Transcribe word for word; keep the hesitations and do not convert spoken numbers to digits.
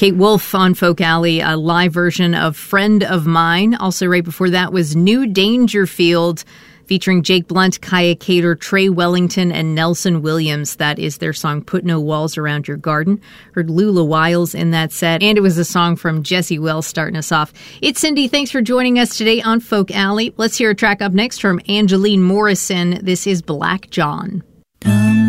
Kate Wolf on Folk Alley, a live version of Friend of Mine. Also right before that was New Dangerfield, featuring Jake Blunt, Kaya Cater, Trey Wellington, and Nelson Williams. That is their song, Put No Walls Around Your Garden. Heard Lula Wiles in that set, and it was a song from Jesse Wells starting us off. It's Cindy. Thanks for joining us today on Folk Alley. Let's hear a track up next from Angeline Morrison. This is Black John. Come